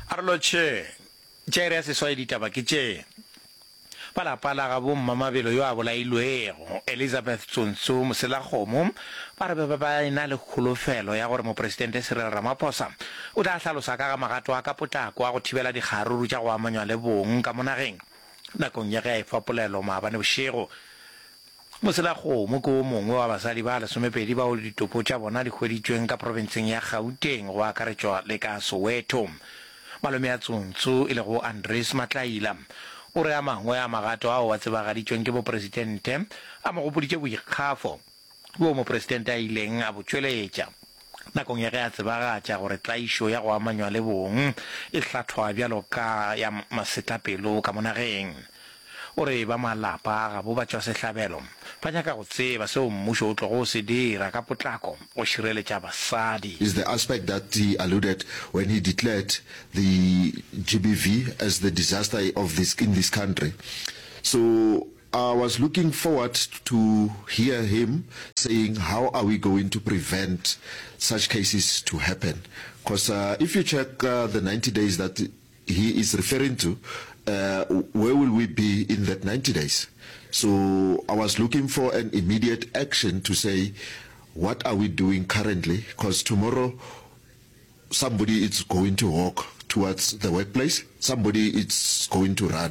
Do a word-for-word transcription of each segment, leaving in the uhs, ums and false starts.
Arloche, Jerry se soy ditaba ke tše. Pala pala ga bo mmamabelo yo a bolailwego Elizabeth Tsonso mosela kgomo ba re ba ba ina le kholofelo ya gore mo presidente Cyril Ramaphosa o tla hlalosa ka ga magato a ka potlako a go thibela dikgaruru tša go amanywa le bong ka monageng nakong ya ge a ifapolelo maabane bošego. Mosela kgomo ke o mongwe wa basadi ba lesomepedi bao ditopo tša bona di hweditšweng ka provinseng ya Gauteng go akaretšwa le ka Soweto. Malome ya Tsonso e le go Andres Matlaila o re a mangwe a magato ao a tsebagaditšweng ke mopresidente a mo gopoditše boikgafo bo mopresidente a ileng a botšweletša nakong ya ge a tsebagatša gore tlaišo ya go amanywa le bong e hlathwa bjalo ka ya masetlapelo ka monageng. O re ba malapa ga bo ba tšwa sehlabelo ba nyaka go tseba seo mmušo o tlo go se dira ka potlako go šireletša basadi. Is the aspect that he alluded when he declared the G B V as the disaster of this in this country. So I was looking forward to hear him saying how are we going to prevent such cases to happen, because uh, if you check uh, the ninety days that he is referring to, uh, where will we be in that ninety days? So I was looking for an immediate action to say, what are we doing currently? Because tomorrow somebody is going to walk towards the workplace, somebody is going to run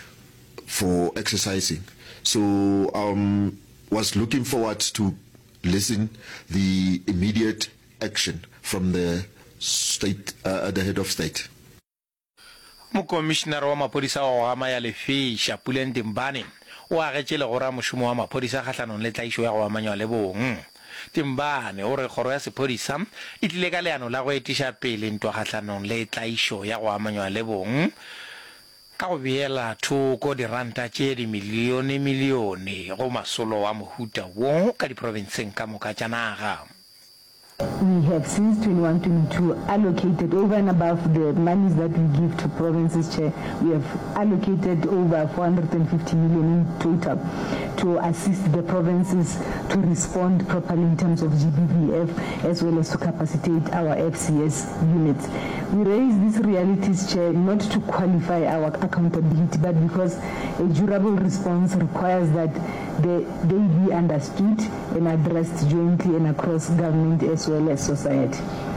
for exercising. So I um, was looking forward to listen the immediate action from the state, uh, the head of state. Mokomishenara wa maphodisa wa go amaya Lefisha Puleng Timbane o agetše le gore mošomo wa maphodisa kgahlanong le tlaišo ya go amanywa le bong. Timbane o re kgoro ya sephodisa e tlile ka leano la go etiša pele ntwa kgahlanong le tlaišo ya go amanywa le bong ka go beela thoko diranta tše dimilione milione go masolo wa mohuta wo ka diprovinseng ka moka tša naga. We have since twenty-one twenty-two allocated over and above the monies that we give to provinces, Chair. We have allocated over four hundred fifty million in total to assist the provinces to respond properly in terms of G B V F as well as to capacitate our F C S units. We raise these realities, Chair, not to qualify our accountability, but because a durable response requires that they, they be understood and addressed jointly and across government as well as society.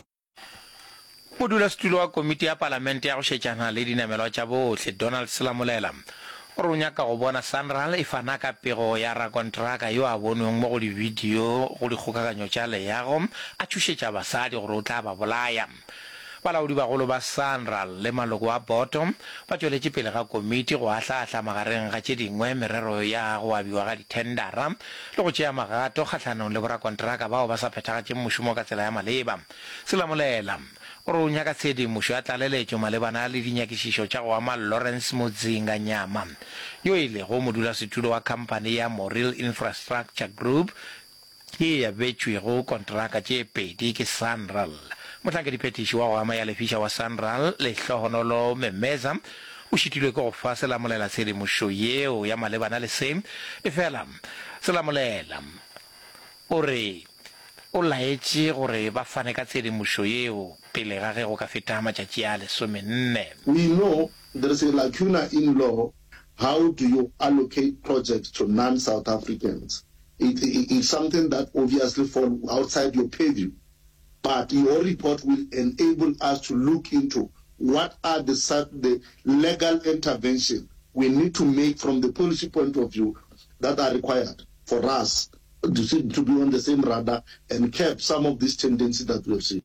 Modulasetulo wa komiti ya palamente ya go šetšana le dinamelo tša bohle Donald Selamolela o re o nyaka go bona Sanral e fana ka pego ya rakontraka yo a bonweng mo go di-video go dikgokaganyo tša leago a tšhošetša basadi gore o tla ba bolaya. Balaodi bagolo ba Sanral le maloko a bottom ba tšweletše pele ga komiti go ahlaahlaa magareng ga tše dingwe merero ya go abiwa ga dithendara le go tšea magato kgahlanong le borakontraka bao ba sa phethagatšeng mošomo ka tsela ya maleba. Selamolela o re o nyaka tshedimušo ya tlaleletšo malebana le dinyakišišo tša go ama Lawrence Mudzinga Nyama yo e le go modulasetulo wa khampane ya Moril Infrastructure Group ye ya betšwego kontraka tše pedi ke Sanral. Motlhankediphetiši wa go amaya Lefisha wa Sanral Lehlohonolo Memeza o šitilwe ke go fa Selamolela tshedimušo yeo ya malebana le se efela Selamolela o re o laetše gore ba fane ka tshedimušo yeo pele ga ge go ka feta matšatši a lesomenne. We know there is a lacuna in law. How do you allocate projects to non-South Africans? It, it, it's something that obviously falls outside your purview. But your report will enable us to look into what are the, the legal intervention we need to make from the policy point of view that are required for us to, to be on the same radar and curb some of these tendencies that we have seen.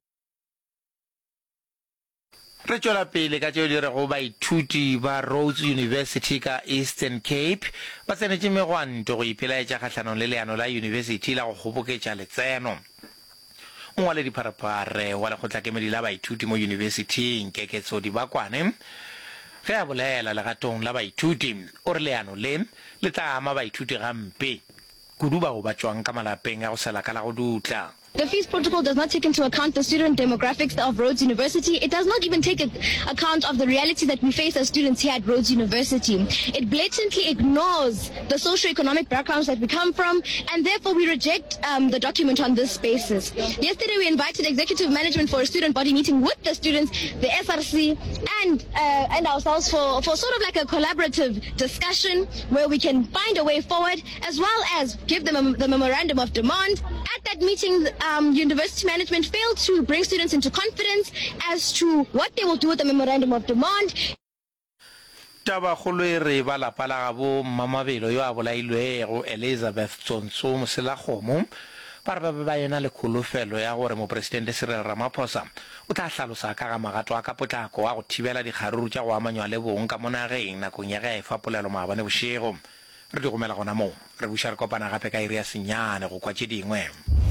Re tšwela pele ka tšeo di re go baithuti ba Rhodes University ka Eastern Cape ba tsenetše megwanto go ipelaetša kgahlanong le leano la university la go kgoboketša letseno. Mongwaledi Pharapare wa lekgotlakemedi la baithuti mo universityng Keketso Dibakwane ge a bolela legatong la baithuti o re leano le le tla ama baithuti gampe kudu bao ba tšwang ka malapeng a go sela ka la go dutla. The fees protocol does not take into account the student demographics of Rhodes University. It does not even take account of the reality that we face as students here at Rhodes University. It blatantly ignores the socio-economic backgrounds that we come from, and therefore we reject um, the document on this basis. Yesterday we invited executive management for a student body meeting with the students, the S R C, and uh, and ourselves for, for sort of like a collaborative discussion where we can find a way forward, as well as give them a, the memorandum of demand. At that meeting, um, university management failed to bring students into confidence as to what they will do with the memorandum of demand. Taba kholo e re ba la pala gabo Mamabelo yo a bolailwego Elizabeth Tsonso Moselakgomo ba ba ba yena le kholofelo ya gore mo president Cyril Ramaphosa o tla hlalosa ka ga magato a ka potlako wa go thibela dikgaruru tša go amanywa le bong ka monageng nakong ya ge e fapolelo maabane bošego re di gomela gona mo re buša re kopana gape ka iri ya senyane go kwa tše dingwe.